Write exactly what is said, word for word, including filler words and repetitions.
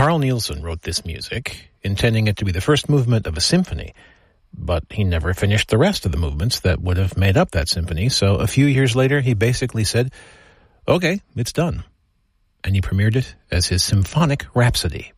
Carl Nielsen wrote this music, intending it to be the first movement of a symphony, but he never finished the rest of the movements that would have made up that symphony, so a few years later he basically said, okay, it's done. And he premiered it as his Symphonic Rhapsody.